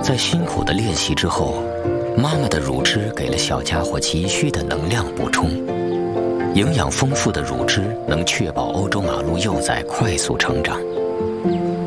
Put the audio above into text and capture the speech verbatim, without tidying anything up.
在辛苦的练习之后，妈妈的乳汁给了小家伙急需的能量补充。营养丰富的乳汁能确保欧洲马鹿幼崽快速成长。